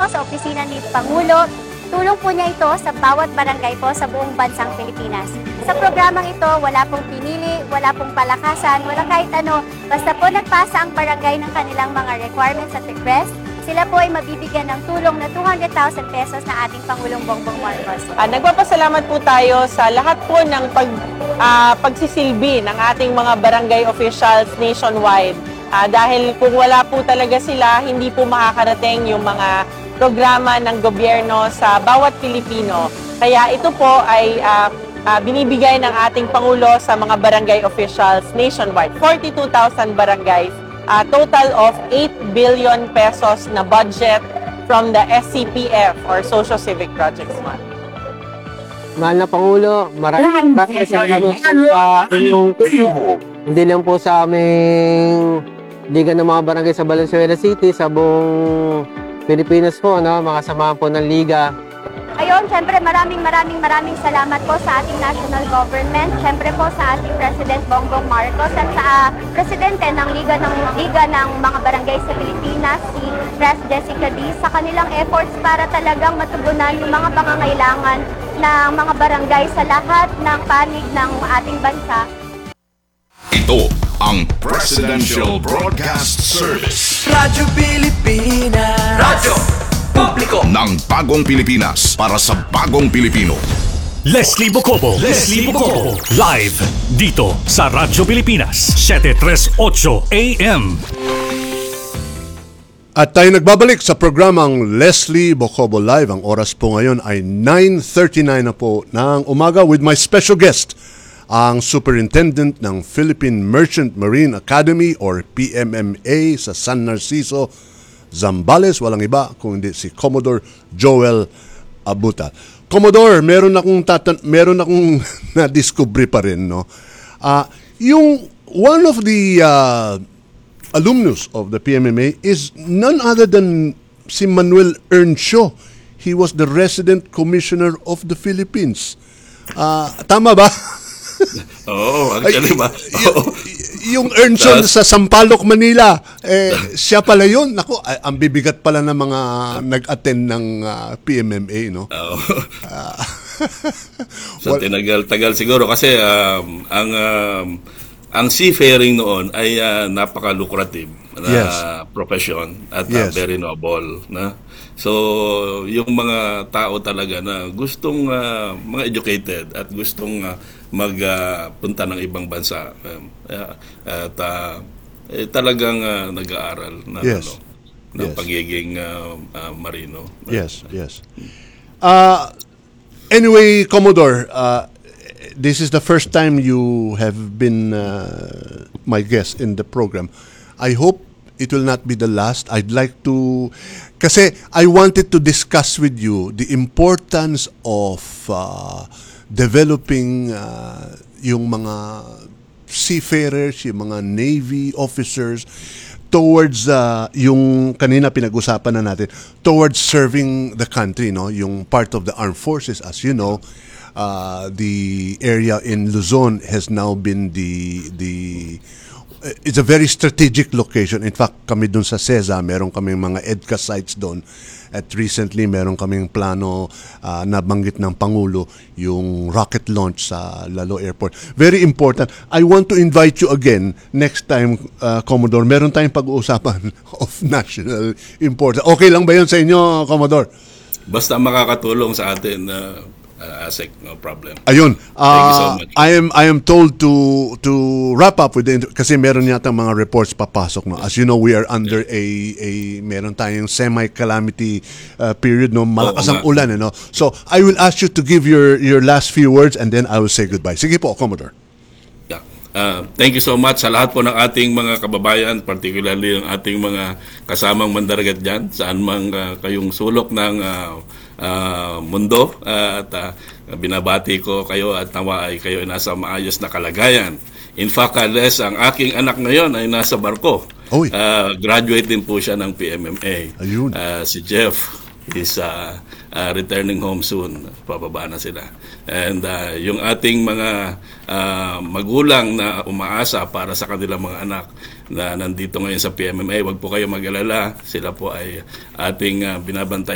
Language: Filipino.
sa opisina ni Pangulo. Tulong po niya ito sa bawat barangay po sa buong bansang Pilipinas. Sa programang ito, wala pong pinili, wala pong palakasan, wala kahit ano. Basta po nagpasa ang barangay ng kanilang mga requirements at request, sila po ay mabibigyan ng tulong na 200,000 pesos na ating Pangulong Bongbong Marcos. Nagpapasalamat po tayo sa lahat po ng pagsisilbi ng ating mga barangay officials nationwide. Dahil kung wala po talaga sila, hindi po makakarating yung mga programa ng gobyerno sa bawat Pilipino. Kaya ito po ay binibigay ng ating Pangulo sa mga barangay officials nationwide. 42,000 barangays, total of 8 billion pesos na budget from the SCPF or Social Civic Projects Fund. Mahal na Pangulo, maraming salamat sa inyong tulong. Hindi lang po sa aming Liga ng mga Barangay sa Valenzuela City, sa buong Pilipinas po, no? Mga samahan po ng Liga. Ayun, syempre maraming salamat po sa ating national government, syempre po sa ating President Bongbong Marcos at sa Presidente ng Liga ng mga Barangay sa Pilipinas, si Pres Jessica D, sa kanilang efforts para talagang matugunan yung mga pangangailangan ng mga barangay sa lahat ng panig ng ating bansa. Ito ang Presidential Broadcast Service. Radyo Pilipinas. Radyo Publiko ng bagong Pilipinas para sa bagong Pilipino. Leslie Bocobo. Live dito sa Radyo Pilipinas 738 AM. At tayo nagbabalik sa programang Leslie Bocobo Live. Ang oras po ngayon ay 9:39 na po ng umaga with my special guest, ang Superintendent ng Philippine Merchant Marine Academy or PMMA sa San Narciso, Zambales, walang iba kung hindi si Commodore Joel Abuta. Commodore, meron akong na-discovery pa rin, no? Yung one of the alumnus of the PMMA is none other than si Manuel Earnshaw. He was the resident commissioner of the Philippines. Tama ba? Oo, actually ba? Yung Earnshaw sa Sampaloc, Manila, siya pala yun. Naku, ang bibigat pala ng mga nag-attend ng PMMA, no? Oo. So, tagal siguro kasi ang seafaring noon ay napaka-lucrative na profession at very noble, na. So, yung mga tao talaga na gustong mga educated at gustong magpunta ng ibang bansa at talagang nag-aaral na ng pagiging marino. Yes. Anyway, Commodore, this is the first time you have been my guest in the program. I hope it will not be the last. I'd like to, kasi I wanted to discuss with you the importance of developing yung mga seafarers, yung mga Navy officers towards yung kanina pinag-usapan na natin, towards serving the country, no? Yung part of the armed forces, as you know, the area in Luzon has now been it's a very strategic location. In fact, kami dun sa CESA, meron kaming mga EDCA sites doon. At recently, meron kaming plano na banggit ng Pangulo, yung rocket launch sa Lalo Airport. Very important. I want to invite you again next time, Commodore. Meron tayong pag-uusapan of national importance. Okay lang ba yun sa inyo, Commodore? Basta makakatulong sa atin, ASEC, no problem. Ayun. Thank you so much. I am told to wrap up with kasi meron yata mga reports papasok, no. As you know, we are under meron tayong semi-calamity period, no. Malakas ang ulan, no. So, I will ask you to give your last few words and then I will say goodbye. Sige po, Commodore. Yeah. Thank you so much sa lahat po ng ating mga kababayan, particularly ang ating mga kasamang mandaragat dyan, saan mang kayong sulok ng mundo, at binabati ko kayo at nawa ay kayo ay nasa maayos na kalagayan. In fact, ang aking anak ngayon ay nasa barko. Graduate din po siya ng PMMA. Ayun. Si Jeff is returning home soon. Pababa na sila. And yung ating mga magulang na umaasa para sa kanilang mga anak na nandito ngayon sa PMMA, wag po kayo mag-alala. Sila po ay ating binabantay